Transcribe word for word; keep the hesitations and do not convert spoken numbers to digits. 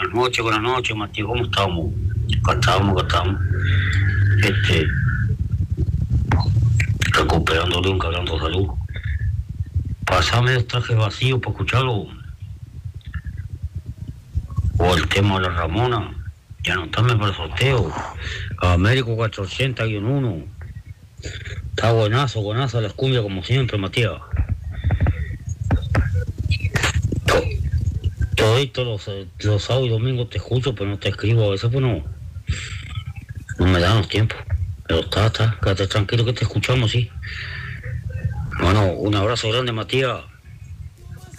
buenas noches, buenas noches, Matías, ¿cómo estamos? Acá estamos, acá estamos. Este, recuperando de un cabrando salud. Pasame el traje vacío para escucharlo. O el tema de la Ramona. Ya no está para el sorteo. Américo cuatrocientos uno. Está buenazo, buenazo la cumbia como siempre, Matías. Todos los, los sábados y domingos te escucho, pero no te escribo. A veces pues no, no me dan los tiempos. Pero está, está, quédate tranquilo que te escuchamos, sí. Bueno, un abrazo grande, Matías.